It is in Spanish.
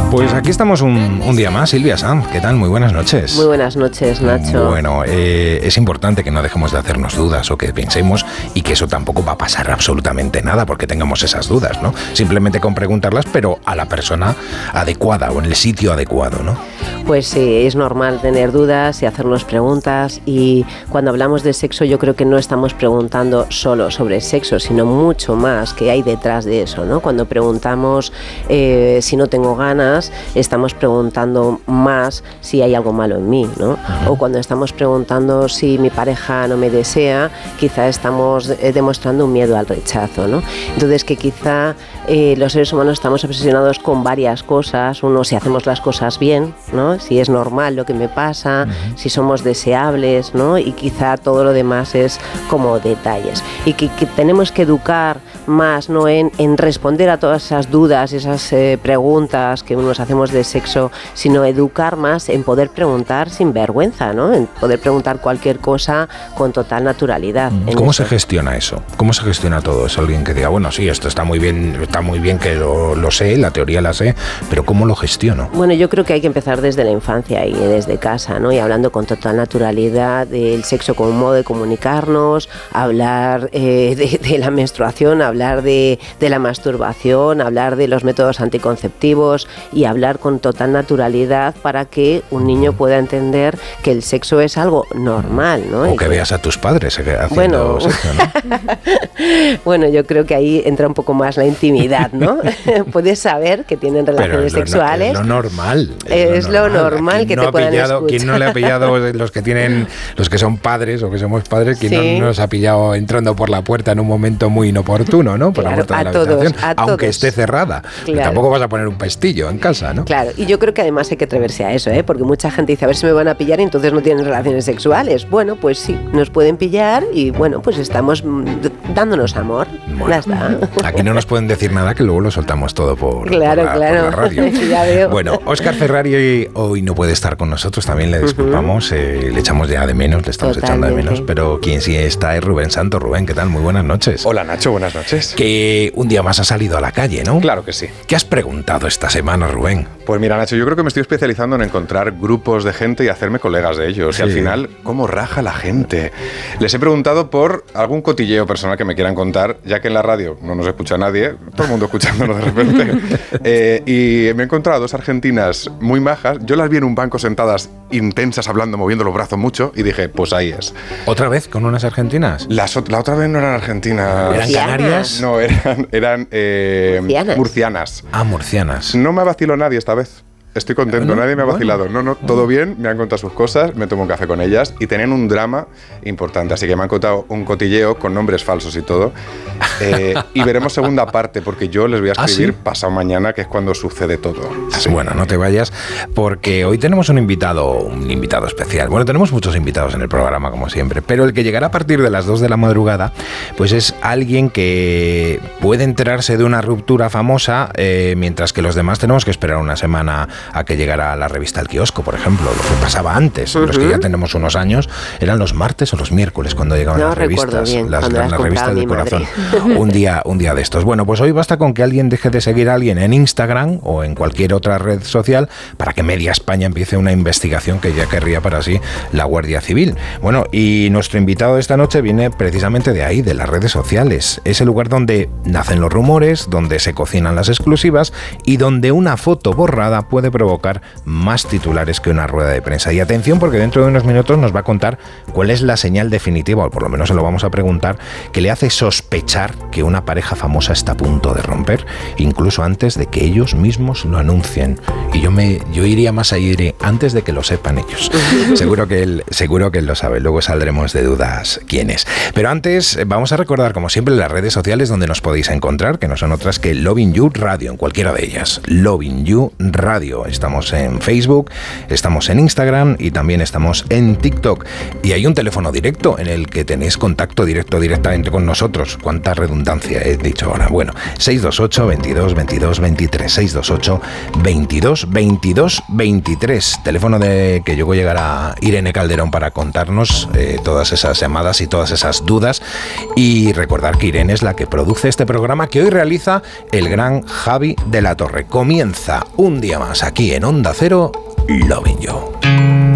Pues aquí estamos un día más, Silvia Sanz. ¿Qué tal? Muy buenas noches. Muy buenas noches, Nacho. Bueno, es importante que no dejemos de hacernos dudas o que pensemos y que eso tampoco va a pasar absolutamente nada porque tengamos esas dudas, ¿no? Simplemente con preguntarlas, pero a la persona adecuada o en el sitio adecuado, ¿no? Pues sí, es normal tener dudas y hacernos preguntas, y cuando hablamos de sexo yo creo que no estamos preguntando solo sobre sexo, sino mucho más que hay detrás de eso, ¿no? Cuando preguntamos si no tengo ganas, estamos preguntando más si hay algo malo en mí, ¿no? O cuando estamos preguntando si mi pareja no me desea, quizá estamos demostrando un miedo al rechazo, ¿no? Entonces que quizá los seres humanos estamos obsesionados con varias cosas. Uno, si hacemos las cosas bien, ¿no? Si es normal lo que me pasa, si somos deseables, ¿no? Y quizá todo lo demás es como detalles. Y que tenemos que educar más, ¿no? En responder a todas esas dudas, esas preguntas que nos hacemos de sexo, sino educar más en poder preguntar sin vergüenza, ¿no? En poder preguntar cualquier cosa con total naturalidad. ¿Cómo se gestiona eso? ¿Cómo se gestiona todo eso? Alguien que diga, bueno, sí, esto está muy bien que lo sé, la teoría la sé, pero ¿cómo lo gestiono? Bueno, yo creo que hay que empezar desde la infancia y desde casa, ¿no? Y hablando con total naturalidad del sexo como un modo de comunicarnos, hablar de la menstruación, hablar de la masturbación, hablar de los métodos anticonceptivos y hablar con total naturalidad para que un niño pueda entender que el sexo es algo normal, ¿no? O que veas a tus padres haciendo sexo, ¿no? Bueno, yo creo que ahí entra un poco más la intimidad, ¿no? Puedes saber que tienen relaciones sexuales. Es lo normal. Es lo normal que te puedan escuchar. ¿Quién no le ha pillado, los que son padres o que somos padres, quién no nos ha pillado entrando por la puerta en un momento muy inoportuno, ¿no? Por la puerta de la habitación, aunque esté cerrada. Claro. Tampoco vas a poner un pestillo en casa, ¿no? Claro, y yo creo que además hay que atreverse a eso, ¿eh? Porque mucha gente dice, a ver si me van a pillar y entonces no tienen relaciones sexuales. Bueno, pues sí, nos pueden pillar y bueno, pues estamos dándonos amor. Bueno, ya está. Aquí no nos pueden decir nada, que luego lo soltamos todo por la radio. Ya veo. Bueno, Óscar Ferrari hoy no puede estar con nosotros, también le disculpamos, le echamos ya de menos, le estamos echando de menos, pero quien sí está es Rubén Santos. Rubén, ¿qué tal? Muy buenas noches. Hola Nacho, buenas noches. Que un día más ha salido a la calle, ¿no? Claro que sí. ¿Qué has preguntado esta semana, Rubén? Pues mira, Nacho, yo creo que me estoy especializando en encontrar grupos de gente y hacerme colegas de ellos. Sí. Y al final, ¿cómo raja la gente? Les he preguntado por algún cotilleo personal que me quieran contar, ya que en la radio no nos escucha nadie, todo el mundo escuchándonos de repente. Y me he encontrado dos argentinas muy majas. Yo las vi en un banco sentadas intensas, hablando, moviendo los brazos mucho, y dije, pues ahí es. ¿Otra vez con unas argentinas? La otra vez no eran argentinas. ¿Eran canarias? No, eran murcianas. Ah, murcianas. No me vaciló nadie esta vez. Estoy contento, nadie me ha vacilado. No, todo bien, me han contado sus cosas, me tomo un café con ellas y tenían un drama importante. Así que me han contado un cotilleo con nombres falsos y todo. Y veremos segunda parte, porque yo les voy a escribir pasado mañana, que es cuando sucede todo. Sí. Bueno, no te vayas, porque hoy tenemos un invitado especial. Bueno, tenemos muchos invitados en el programa, como siempre, pero el que llegará a partir de las 2 de la madrugada, pues es alguien que puede enterarse de una ruptura famosa, mientras que los demás tenemos que esperar una semana a que llegara la revista El Kiosco, por ejemplo. Lo que pasaba antes, los que ya tenemos unos años, eran los martes o los miércoles cuando llegaban las revistas, las revistas del corazón. Un día de estos. Bueno, pues hoy basta con que alguien deje de seguir a alguien en Instagram o en cualquier otra red social para que media España empiece una investigación que ya querría para sí la Guardia Civil. Bueno, y nuestro invitado de esta noche viene precisamente de ahí, de las redes sociales. Es el lugar donde nacen los rumores, donde se cocinan las exclusivas y donde una foto borrada puede provocar más titulares que una rueda de prensa. Y atención, porque dentro de unos minutos nos va a contar cuál es la señal definitiva, o por lo menos se lo vamos a preguntar, que le hace sospechar que una pareja famosa está a punto de romper, incluso antes de que ellos mismos lo anuncien. Y yo iría más allá, iré antes de que lo sepan ellos. Seguro que él lo sabe, luego saldremos de dudas quién es. Pero antes vamos a recordar, como siempre, las redes sociales donde nos podéis encontrar, que no son otras que Loving You Radio, en cualquiera de ellas. Loving You Radio. Yo. Estamos en Facebook, estamos en Instagram y también estamos en TikTok. Y hay un teléfono directo en el que tenéis contacto directamente con nosotros. Cuánta redundancia he dicho ahora. Bueno, 628 22 22 23, 628 22 22 23. Teléfono de que luego llegará Irene Calderón para contarnos todas esas llamadas y todas esas dudas. Y recordar que Irene es la que produce este programa que hoy realiza el gran Javi de la Torre. Comienza un día más aquí en Onda Cero, Lovin' You.